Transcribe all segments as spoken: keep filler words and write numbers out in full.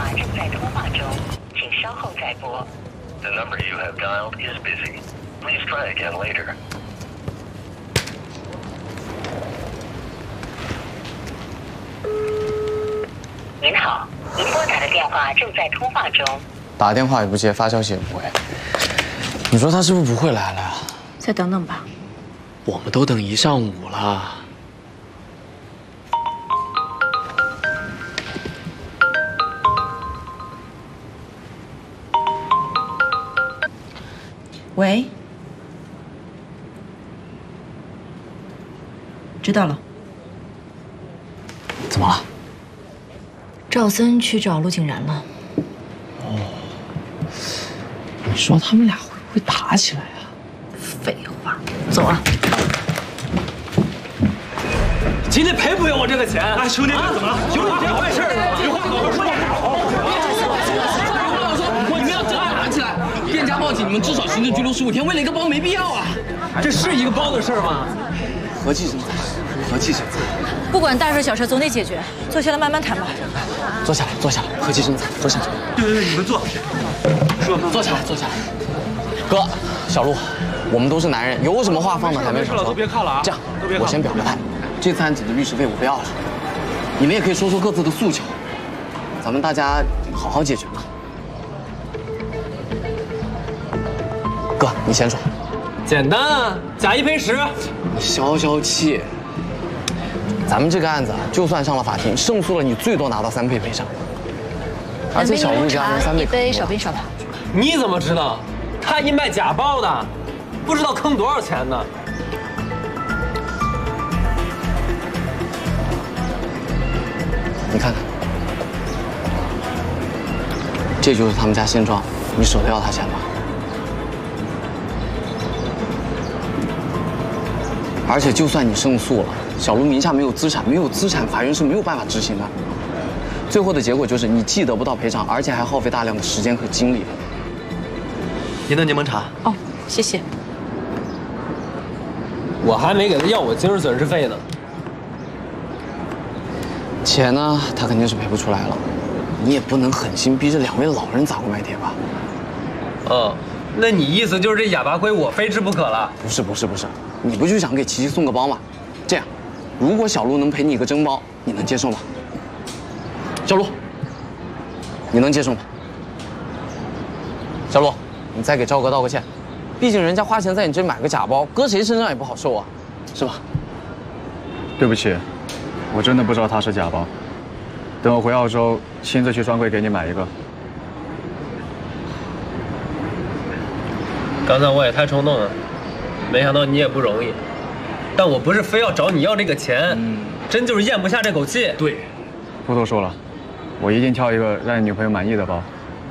话正在通话中，请稍后再拨。The number you have dialed is busy. Please try again later. 您好，您拨打的电话正在通话中。 打电话也不接，发消息也不回。你说他是不是不会来了呀？ 再等等吧。 我们都等一上午了。 喂，知道了。 怎么了？ 赵森去找陆景然了。 哦，你说他们俩会不会打起来啊？ 废话，走啊！ 今天赔不赔我这个钱？哎，兄弟，怎么了？兄弟，别坏事了，有话好好说。 你们要真打起来，店家报警，你们至少行政拘留十五天。为了一个包，没必要啊！ 这是一个包的事儿吗？ 和气生财，和气生财。 不管大事小事，总得解决。坐下来慢慢谈吧。 坐下来，坐下来，和气生财，坐下来。 对对对，你们坐。说， 坐下来，坐下来。哥，小陆，我们都是男人，有什么话放在台面上说。 都别看了啊！ 这样，我先表个态，这次案子的律师费我不要了，你们也可以说说各自的诉求，咱们大家好好解决嘛。哥，你先说。 简单啊，假一赔十。 你消消气。咱们这个案子啊，就算上了法庭，胜诉了，你最多拿到三倍赔偿。而且小陆家人三倍可多。 一杯少冰少糖。 你怎么知道？他一卖假包的，不知道坑多少钱呢。 你看看，这就是他们家现状，你舍得要他钱吗？而且就算你胜诉了，小陆名下没有资产，没有资产，法院是没有办法执行的。最后的结果就是你既得不到赔偿，而且还耗费大量的时间和精力。您的柠檬茶。 哦，谢谢。 我还没给他要我精神损失费呢。 钱呢，他肯定是赔不出来了。你也不能狠心逼着两位老人砸锅卖铁吧？ 哦，那你意思就是这哑巴亏我非吃不可了？ 不是不是不是，你不就想给琪琪送个包吗？这样，如果小陆能赔你一个真包，你能接受吗？小陆，你能接受吗？小陆，你再给赵哥道个歉，毕竟人家花钱在你这买个假包，搁谁身上也不好受啊，是吧？ 对不起，我真的不知道它是假包。等我回澳洲，亲自去专柜给你买一个。 刚才我也太冲动了，没想到你也不容易。但我不是非要找你要这个钱，嗯、真就是咽不下这口气。 对，不多说了，我一定挑一个让你女朋友满意的包。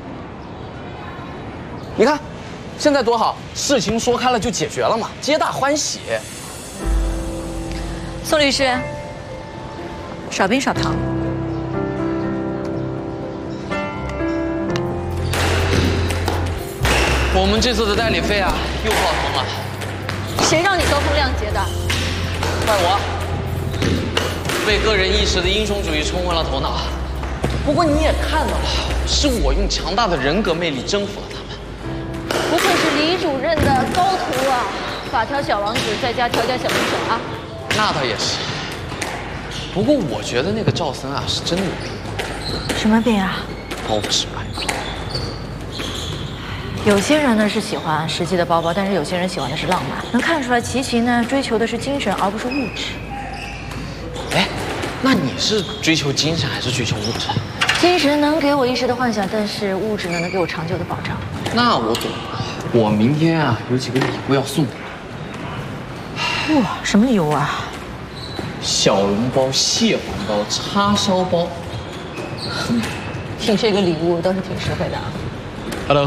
你看，现在多好，事情说开了就解决了嘛，皆大欢喜。 宋律师，少冰少糖。 我们这次的代理费啊，又爆棚了。 谁让你高风亮节的？ 怪我，被个人意识的英雄主义冲昏了头脑。不过你也看到了，是我用强大的人格魅力征服了他们。 不愧是李主任的高徒啊！法条小王子再加调教小能手啊！ 那倒也是。不过我觉得那个赵森啊，是真的有病。 什么病啊？ 包治百病。 有些人呢是喜欢实际的包包，但是有些人喜欢的是浪漫。能看出来，琪琪呢追求的是精神，而不是物质。 哎，那你是追求精神还是追求物质？ 精神能给我一时的幻想，但是物质呢能给我长久的保障。 那我懂了。我明天啊有几个礼物要送你。 哇，什么礼物啊？ 小笼包、蟹黄包、叉烧包。 嗯，听这个礼物倒是挺实惠的啊。 Hello。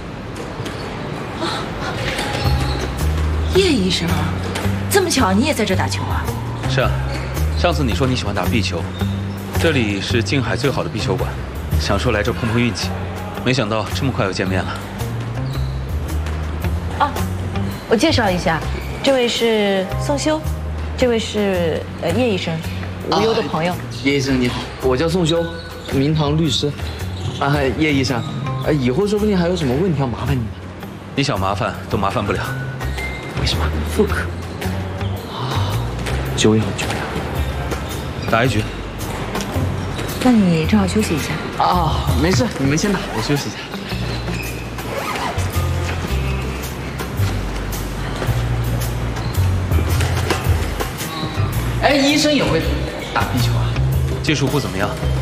叶医生啊，这么巧你也在这打球啊？ 是啊，上次你说你喜欢打壁球，这里是静海最好的壁球馆，想说来这碰碰运气，没想到这么快就见面了。 啊，我介绍一下，这位是宋修，这位是呃叶医生，无忧的朋友。 叶医生你好，我叫宋修，明堂律师。 啊，叶医生，呃，以后说不定还有什么问题要麻烦你呢。 你想麻烦都麻烦不了。 为什么？妇科。啊，久仰久仰。 打一局。 那你正好休息一下。 啊，没事，你们先打，我休息一下。哎，医生也会打壁球啊？ 技术不怎么样。